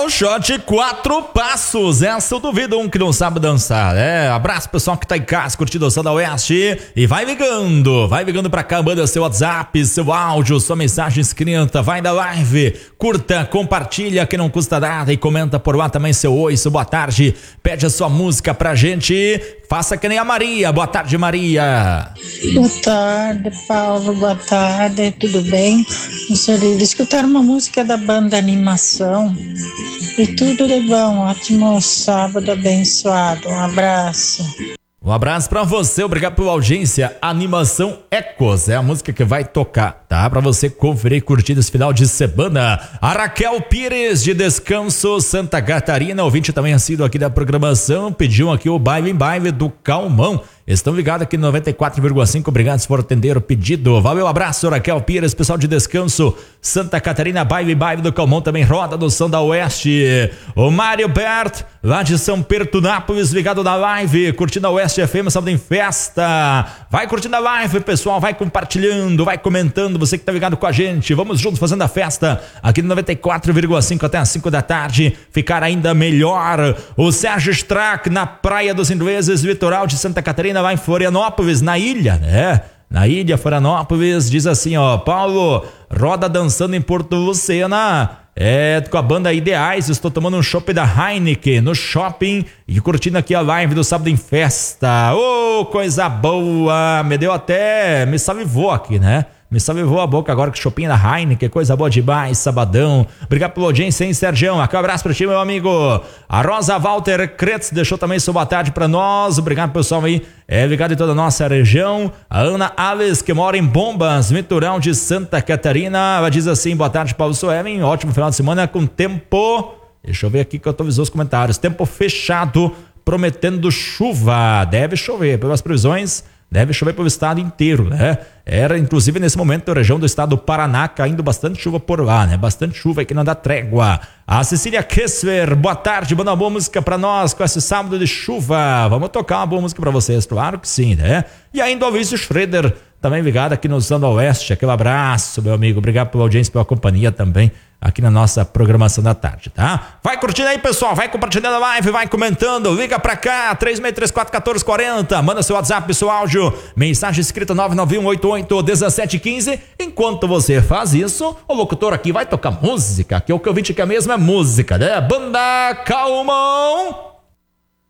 o shot 4 passos. Essa eu duvido um que não sabe dançar. Abraço pessoal que tá em casa curtindo o Som da Oeste. E vai ligando pra cá, manda seu WhatsApp, seu áudio, sua mensagem escrita, vai da live, curta, compartilha que não custa nada e comenta por lá também seu oi, seu boa tarde, pede a sua música pra gente, faça que nem a Maria. Boa tarde, Maria. Boa tarde, Paulo, boa tarde, tudo bem? Gostaria de escutar uma música da banda Animação e tudo de bom, ótimo sábado abençoado, um abraço. Um abraço pra você, obrigado pela audiência. Animação Ecos é a música que vai tocar, tá? Pra você conferir e curtir esse final de semana. A Raquel Pires de Descanso, Santa Catarina, ouvinte também assíduo aqui da programação, pediu aqui o Baile em Baile do Calmão. Estão ligados aqui no 94,5, obrigado por atender o pedido. Valeu, abraço, Raquel Pires, pessoal de Descanso, Santa Catarina, Baile do Calmão, também roda do Som da Oeste. O Mário Bert, lá de São Pertunápolis, ligado na live, curtindo a Oeste FM, sábado em festa. Vai curtindo a live, pessoal, vai compartilhando, vai comentando, você que tá ligado com a gente. Vamos juntos fazendo a festa aqui no 94,5 até as 5 da tarde, ficar ainda melhor. O Sérgio Strack, na Praia dos Ingleses, litoral de Santa Catarina, lá em Florianópolis, na ilha, né? Na ilha Florianópolis, diz assim, ó, Paulo, roda dançando em Porto Lucena, com a banda Ideais, estou tomando um chopp da Heineken no shopping e curtindo aqui a live do sábado em festa. Ô, coisa boa, me salivou aqui, né? Me salivou a boca agora com o shopping da Heineken, coisa boa demais, sabadão. Obrigado pela audiência, hein, Sergião? Aqui um abraço pra ti, meu amigo. A Rosa Walter Kretz deixou também sua boa tarde pra nós. Obrigado, pessoal, aí, ligado em toda a nossa região. A Ana Alves, que mora em Bombas, litoral de Santa Catarina. Ela diz assim, boa tarde, Paulo Suelen. Ótimo final de semana com tempo... Deixa eu ver aqui que eu atualizou os comentários. Tempo fechado, prometendo chuva. Deve chover, pelas previsões... Deve chover pelo estado inteiro, né? Era, inclusive, nesse momento, a região do estado do Paraná, caindo bastante chuva por lá, né? Bastante chuva aí que não dá trégua. A Cecília Kessler, boa tarde, manda uma boa música pra nós com esse sábado de chuva. Vamos tocar uma boa música pra vocês, claro que sim, né? E ainda o Luiz Schroeder, também ligado aqui no Zona Oeste. Aquele abraço, meu amigo. Obrigado pela audiência, pela companhia também aqui na nossa programação da tarde, tá? Vai curtindo aí, pessoal. Vai compartilhando a live, vai comentando. Liga pra cá, 3634-1440. Manda seu WhatsApp, seu áudio. Mensagem escrita 991881715. Enquanto você faz isso, o locutor aqui vai tocar música, que o que eu vi que é mesmo é música, né? Banda Calmão.